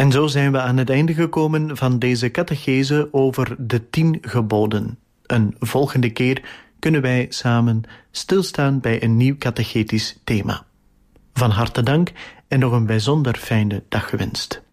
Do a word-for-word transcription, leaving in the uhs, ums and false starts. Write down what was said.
En zo zijn we aan het einde gekomen van deze catechese over de tien geboden. Een volgende keer kunnen wij samen stilstaan bij een nieuw catechetisch thema. Van harte dank en nog een bijzonder fijne dag gewenst.